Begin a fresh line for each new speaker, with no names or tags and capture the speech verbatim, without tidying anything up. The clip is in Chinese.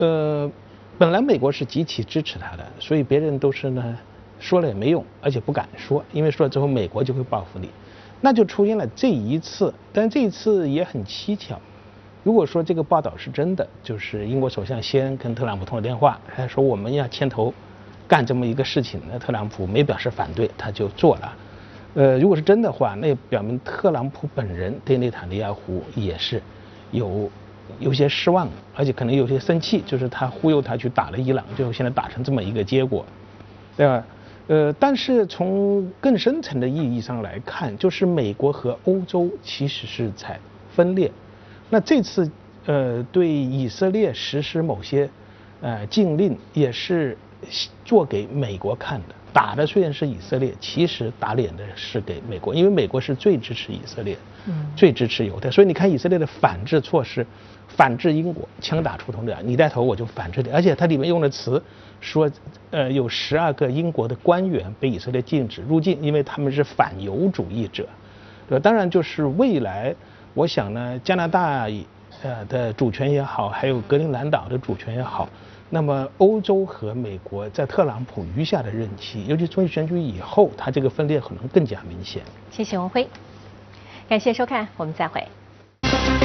呃，本来美国是极其支持他的，所以别人都是呢说了也没用，而且不敢说，因为说了之后美国就会报复你。那就出现了这一次，但这一次也很蹊跷。如果说这个报道是真的，就是英国首相先跟特朗普通了电话，还说我们要牵头干这么一个事情，那特朗普没表示反对，他就做了。呃，如果是真的话，那表明特朗普本人对内塔尼亚胡也是有有些失望，而且可能有些生气，就是他忽悠他去打了伊朗，最后现在打成这么一个结果，对吧？呃，但是从更深层的意义上来看，就是美国和欧洲其实是在分裂。那这次呃对以色列实施某些呃禁令，也是做给美国看的。打的虽然是以色列，其实打脸的是给美国，因为美国是最支持以色列，嗯，最支持犹太。所以你看以色列的反制措施，反制英国，枪打出头鸟，你带头我就反制你。而且它里面用的词说，呃，有十二个英国的官员被以色列禁止入境，因为他们是反犹主义者，对吧？当然就是未来，我想呢，加拿大呃的主权也好，还有格陵兰岛的主权也好。那么，欧洲和美国在特朗普余下的任期，尤其中期选举以后，它这个分裂可能更加明显。
谢谢文辉，感谢收看，我们再会。